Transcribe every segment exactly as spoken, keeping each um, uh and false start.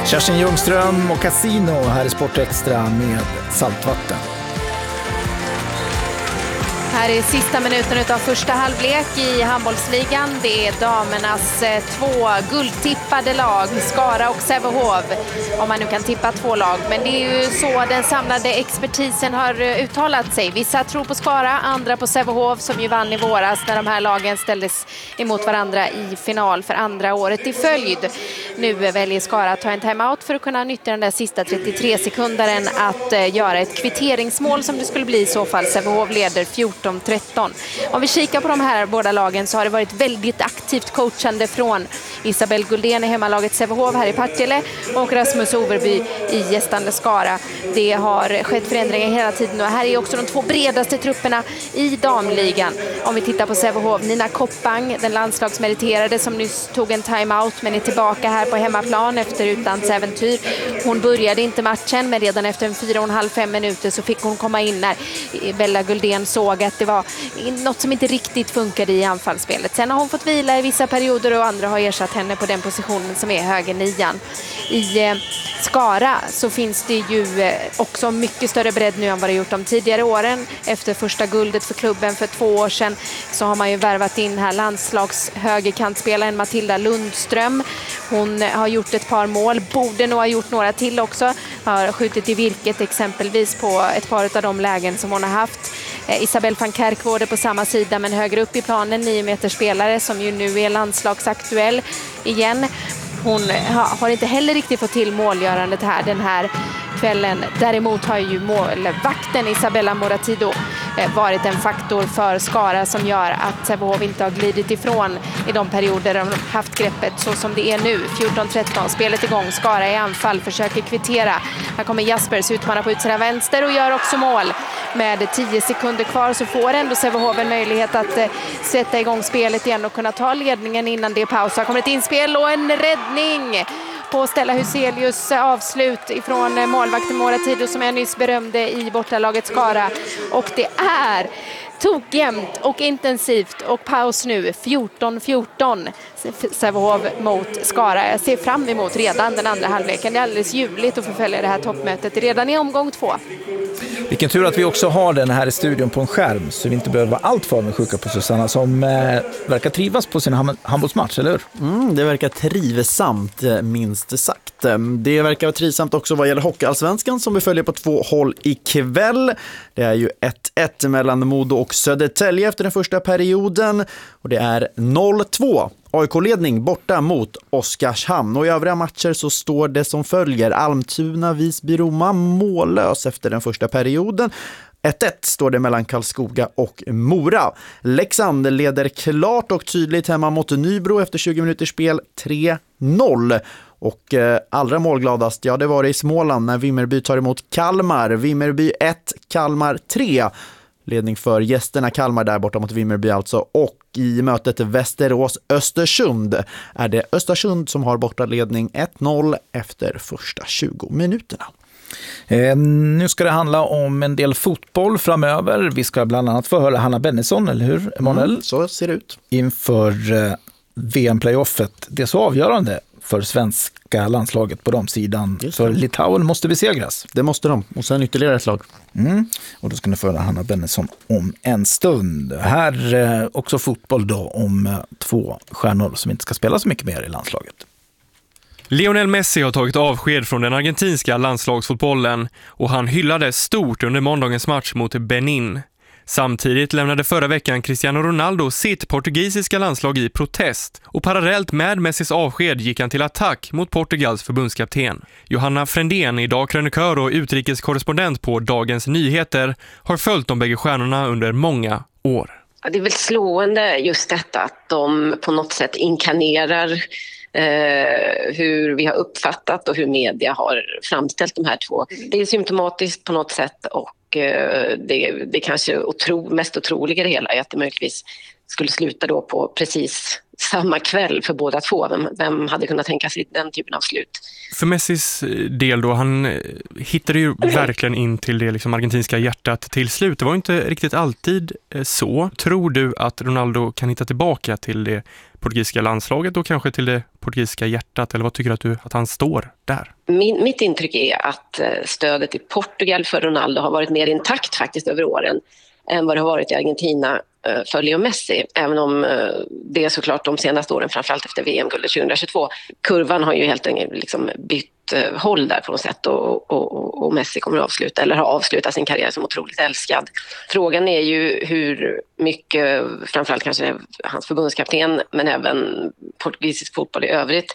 Kerstin Ljungström och Casino här i Sport Extra med Saltvatten. Här är sista minuten av första halvlek i handbollsligan. Det är damernas två guldtippade lag, Skara och Sävehof, om man nu kan tippa två lag. Men det är ju så den samlade expertisen har uttalat sig. Vissa tror på Skara, andra på Sävehof som ju vann i våras när de här lagen ställdes emot varandra i final för andra året i följd. Nu väljer Skara att ta en timeout för att kunna nyttja den där sista trettiotre sekunderen att göra ett kvitteringsmål som det skulle bli i så fall. Sävehof leder fjorton tretton. Om vi kikar på de här båda lagen så har det varit väldigt aktivt coachande från Isabel Guldén i hemmalaget Sävehof här i Partille och Rasmus Overby i gästande Skara. Det har skett förändringar hela tiden och här är också de två bredaste trupperna i damligan. Om vi tittar på Sävehof, Nina Koppang, den landslagsmeriterade som nyss tog en timeout men är tillbaka här på hemmaplan efter utlandsäventyr. Hon började inte matchen men redan efter en fyra och en halv fem minuter så fick hon komma in när Bella Guldén såg att det var något som inte riktigt funkade i anfallsspelet. Sen har hon fått vila i vissa perioder och andra har ersatt henne på den positionen som är höger nian. I eh, Skara så finns det ju eh, också mycket större bredd nu än vad det gjort de tidigare åren. Efter första guldet för klubben för två år sedan så har man ju värvat in här landslags högerkantspelaren Matilda Lundström. Hon har gjort ett par mål, borde nog ha gjort några till också. Har skjutit i virket exempelvis på ett par av de lägen som hon har haft. Eh, Isabel van Kerkworde på samma sida men högre upp i planen, nio meter spelare som ju nu är landslagsaktuell igen. Hon har inte heller riktigt fått till målgörandet här den här kvällen. Däremot har ju målvakten Isabella Moratido varit en faktor för Skara som gör att Sävehof inte har glidit ifrån i de perioder de har haft greppet så som det är nu. fjorton tretton, spelet igång, Skara i anfall, försöker kvittera. Här kommer Jaspers utmanar på utsidan vänster och gör också mål. Med tio sekunder kvar så får ändå Sävehof en möjlighet att eh, sätta igång spelet igen och kunna ta ledningen innan det är paus. Här kommer ett inspel och en räddning på Stella Huselius avslut ifrån målvakten Moratido som jag nyss berömde i bortalaget Skara. Och det är tokjämnt och intensivt och paus nu fjorton fjorton Sävehof mot Skara. Jag ser fram emot redan den andra halvleken. Det är alldeles ljuvligt att förfölja det här toppmötet redan i omgång två. Vilken tur att vi också har den här i studion på en skärm så vi inte behöver vara allt för sjuka på Susanna som eh, verkar trivas på sin ham- handbollsmatch, eller hur? Mm, det verkar trivsamt, minst sagt. Det verkar vara trivsamt också vad gäller Hockeyallsvenskan som vi följer på två håll ikväll. Det är ju ett ett mellan Modo och Södertälje efter den första perioden och det är noll två. A I K-ledning borta mot Oskarshamn och i övriga matcher så står det som följer. Almtuna, Visby, Roma mållös efter den första perioden. ett ett står det mellan Karlskoga och Mora. Leksand leder klart och tydligt hemma mot Nybro efter tjugo minuters spel tre noll. Och eh, allra målgladast, ja det var det i Småland när Vimmerby tar emot Kalmar. Vimmerby ett, Kalmar tre. Ledning för gästerna Kalmar där borta mot Vimmerby alltså. Och i mötet Västerås-Östersund är det Östersund som har bortaledning ett noll efter första tjugo minuterna. Eh, nu ska det handla om en del fotboll framöver. Vi ska bland annat få höra Hanna Bennison, eller hur, Emanuel? Mm, så ser det ut. Inför eh, V M-playoffet. Det är så avgörande för svenska landslaget på de sidan. För Litauen måste besegras. Det måste de. Och sen ytterligare ett lag. Mm. Och då ska ni få höra Hanna Bennison om en stund. Här eh, också fotboll då om eh, två stjärnor som inte ska spela så mycket mer i landslaget. Lionel Messi har tagit avsked från den argentinska landslagsfotbollen och han hyllades stort under måndagens match mot Benin. Samtidigt lämnade förra veckan Cristiano Ronaldo sitt portugisiska landslag i protest och parallellt med Messis avsked gick han till attack mot Portugals förbundskapten. Johanna Frändén, idag krönikör och utrikeskorrespondent på Dagens Nyheter, har följt de bägge stjärnorna under många år. Det är väl slående just detta att de på något sätt inkarnerar eh, hur vi har uppfattat och hur media har framställt de här två. Det är symptomatiskt på något sätt och det, det kanske otro, mest otroliga det hela är att det möjligtvis skulle sluta då på precis samma kväll för båda två. Vem, vem hade kunnat tänka sig den typen av slut? För Messis del då, han hittade ju verkligen in till det liksom argentinska hjärtat till slut. Det var inte riktigt alltid så. Tror du att Ronaldo kan hitta tillbaka till det portugisiska landslaget och kanske till det portugisiska hjärtat? Eller vad tycker du att, du, att han står där? Min, mitt intryck är att stödet i Portugal för Ronaldo har varit mer intakt faktiskt över åren än vad det har varit i Argentina för Leo Messi, även om det är såklart de senaste åren, framförallt efter V M-guldet tjugohundratjugotvå. Kurvan har ju helt enkelt liksom bytt håll där på något sätt och, och, och Messi kommer att avsluta, eller har avslutat sin karriär som otroligt älskad. Frågan är ju hur mycket, framförallt kanske hans förbundskapten, men även portugisisk fotboll i övrigt,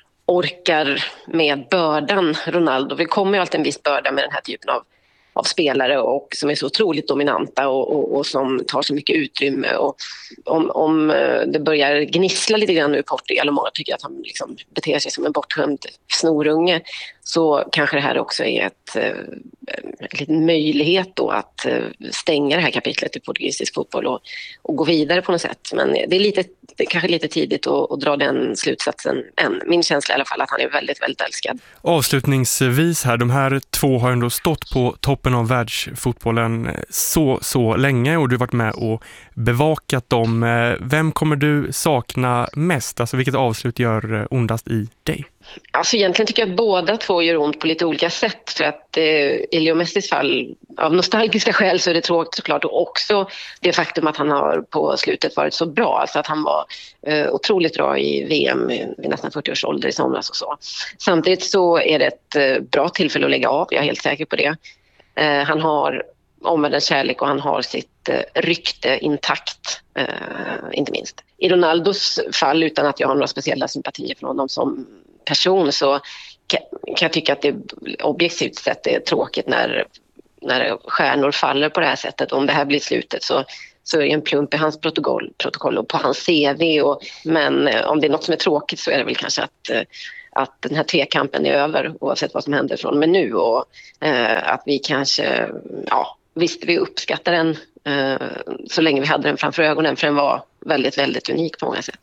orkar med bördan Ronaldo. Det kommer ju alltid en viss börda med den här typen av av spelare och som är så otroligt dominanta och, och, och som tar så mycket utrymme. Och om, om det börjar gnissla lite grann nu i Portugal och många tycker att han liksom beter sig som en bortskämd snorunge, så kanske det här också är ett, en liten möjlighet då att stänga det här kapitlet i portugisisk fotboll och, och gå vidare på något sätt. Men det är, lite, det är kanske lite tidigt att, att dra den slutsatsen än. Min känsla är i alla fall att han är väldigt, väldigt älskad. Avslutningsvis här, de här två har ändå stått på toppen av världsfotbollen så, så länge och du har varit med och bevakat dem. Vem kommer du sakna mest? Alltså vilket avslut gör ondast i dig? Alltså egentligen tycker jag att båda två gör ont på lite olika sätt, för att eh, i Leo Messis fall av nostalgiska skäl så är det tråkigt såklart, och också det faktum att han har på slutet varit så bra, alltså att han var eh, otroligt bra i V M vid nästan fyrtio års ålder i somras och så. Samtidigt så är det ett eh, bra tillfälle att lägga av, jag är helt säker på det. Eh, han har omvärldens kärlek och han har sitt eh, rykte intakt, eh, inte minst. I Ronaldos fall, utan att jag har några speciella sympatier för honom som person, så kan jag tycka att det objektivt sett är tråkigt när, när stjärnor faller på det här sättet. Om det här blir slutet så, så är det en plump i hans protokoll, protokoll och på hans C V. Och, men om det är något som är tråkigt så är det väl kanske att, att den här trekampen är över oavsett vad som händer från men nu. Och eh, att vi kanske, ja visst vi uppskattar den eh, så länge vi hade den framför ögonen, för den var väldigt, väldigt unik på många sätt.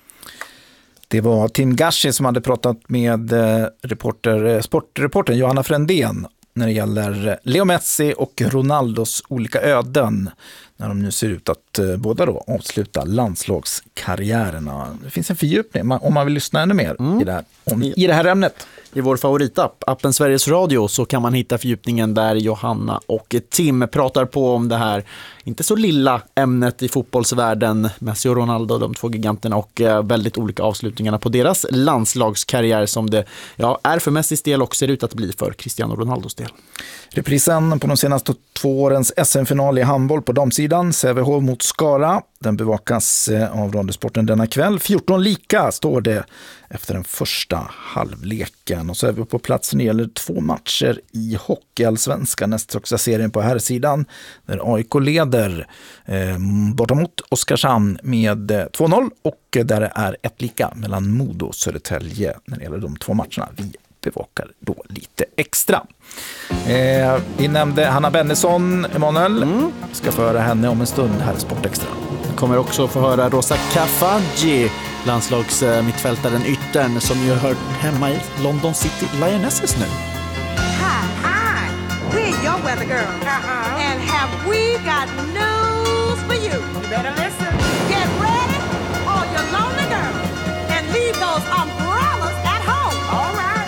Det var Tim Gashi som hade pratat med reporter, sportreportern Johanna Frändén när det gäller Leo Messi och Ronaldos olika öden när de nu ser ut att båda då avsluta landslagskarriärerna. Det finns en fördjupning om man vill lyssna ännu mer mm. i, det här, om, i det här ämnet. I vår favoritapp, appen Sveriges Radio, så kan man hitta fördjupningen där Johanna och Tim pratar på om det här inte så lilla ämnet i fotbollsvärlden, Messi och Ronaldo, de två giganterna, och väldigt olika avslutningarna på deras landslagskarriär som det ja, är för Messis del och ser ut att bli för Cristiano Ronaldos del. Reprisen på de senaste två årens S M-final i handboll på damsidan, Sävehof mot Skara. Den bevakas av Radiosporten denna kväll. fjorton lika står det efter den första halvleken. Och så är vi på plats när det gäller två matcher i Hockeyallsvenskan, näst högsta serien på här sidan, där A I K leder eh, borta mot Oskarshamn med två noll, och där det är ett lika mellan Modo och Södertälje när det gäller de två matcherna. Vi bevakar då lite extra. Eh, vi nämnde Hanna Bennison, Emanuel. Mm. Ska få höra henne om en stund här i Sportextra. Kommer också få höra Rosa Kafaji, landslagsmittfältaren yttern som ju hör hemma i London City Lionesses nu. Hi, hi, we're your weather girl. Uh-huh. And have we got news for you? You better listen. Get ready, all your lonely girls, and leave those umbrellas